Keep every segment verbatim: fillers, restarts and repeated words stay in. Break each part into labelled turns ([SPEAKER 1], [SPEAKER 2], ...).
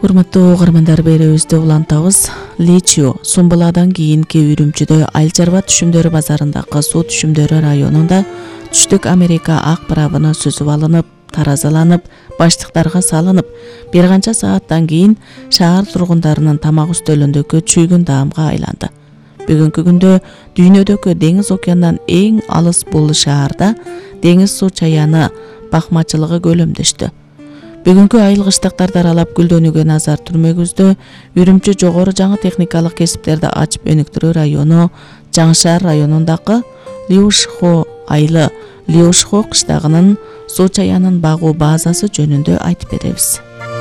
[SPEAKER 1] Урматтуу угармандар, берүүбүздө улантабыз. Личио Сумбуладан кийинки Үрүмчүдө Айыл чарба түшүмдөрү базарындагы суу түшүмдөрү районунда Түштүк Америка ак барабыны сүзүп алынып, таразаланып, баштыктарга салынып, бир канча сааттан кийин шаар тургундарынын тамак үстөлүндөгү чүйгүн даамга айланды. Бүгүнкү күндө дүйнөдөгү деңиз океандан эң алыс бул шаарда деңиз суу чаяны бакмачылыгы көлөмдөштү. Бүгүнкү айыл кыштактарды аралап гүлдөнүүгө назар түрмөгүздө Үрүмчү жогору жаңы техникалык кесиптерди ачып өнүктүрүү району Жаңышаар районундагы Лиушхо айылы Лиушхо кыштагынын суу чаянын багуу базасы жөнүндө айтып беребиз.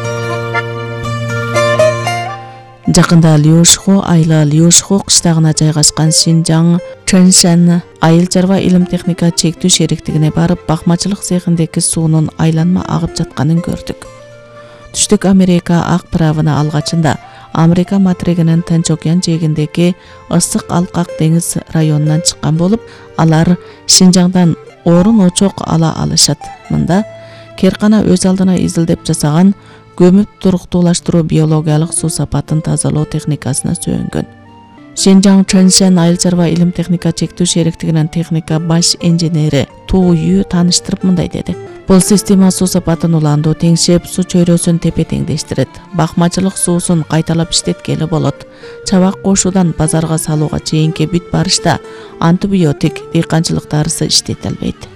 [SPEAKER 1] Жакында Лиушхо айылы Лиушхо кыштагына жайгашкан Шинжаң Чэншэн айыл чарба илим техника чектүү шериктигине барып, бакмачылык цехиндеги суунун айланма агып жатканын көрдүк. Түштүк Америка ак барабыны алгачында Америка материгинин Тынч океан жээгиндеги ысык алкак деңиз районунан чыккан болуп, алар Шинжаңдан орун очок ала алышат. Мында Керкана өз алдына изилдеп жасаган көмүп туруктуулаштыруу биологиялык суу сапатын тазалоо техникасына сүйөнгөн. Шинжаң Чэншэн айыл чарба илим техника чектүү шериктигинин техника баш инженери Ту Ю тааныштырып мындай деди. Бул система суу сапатын уландуу теңшеп, суу чөйрөсүн тепе теңдештирет. Бакмачылык суусун кайталап иштеткели болот. Чабак кошуудан базарга салууга чейинки бүт барышта антибиотик, дыйканчылык дарысы иштете албайт.